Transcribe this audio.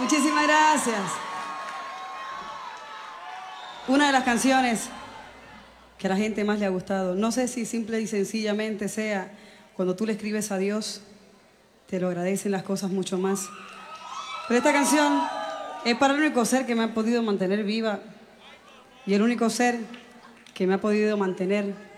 Muchísimas gracias. Una de las canciones que a la gente más le ha gustado, no sé si simple y sencillamente sea cuando tú le escribes a Dios, te lo agradecen las cosas mucho más. Pero esta canción es para el único ser que me ha podido mantener viva y el único ser que me ha podido mantener